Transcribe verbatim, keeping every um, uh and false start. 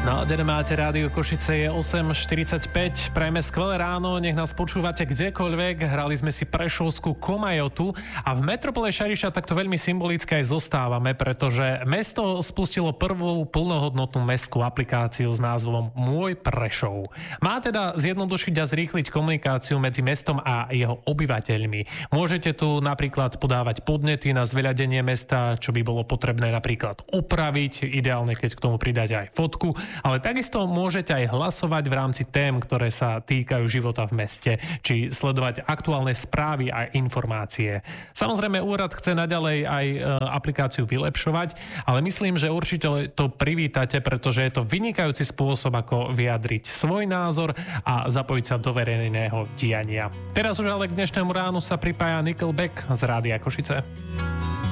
No, deň máte rádio Košice, je osem štyridsaťpäť. Prajme skvelé ráno, nech nás počúvate kdekoľvek. Hrali sme si prešovskú Komajotu a v metropole Šariša takto veľmi symbolicky aj zostávame, pretože mesto spustilo prvú plnohodnotnú mestskú aplikáciu s názvom Môj Prešov. Má teda zjednodušiť a zrýchliť komunikáciu medzi mestom a jeho obyvateľmi. Môžete tu napríklad podávať podnety na zveľadenie mesta, čo by bolo potrebné napríklad opraviť, ideálne keď k tomu pridať aj fotku. Ale takisto môžete aj hlasovať v rámci tém, ktoré sa týkajú života v meste, či sledovať aktuálne správy a informácie. Samozrejme, úrad chce naďalej aj e, aplikáciu vylepšovať, ale myslím, že určite to privítate, pretože je to vynikajúci spôsob, ako vyjadriť svoj názor a zapojiť sa do verejného diania. Teraz už ale k dnešnému ránu sa pripája Nickelback z Rádia Košice.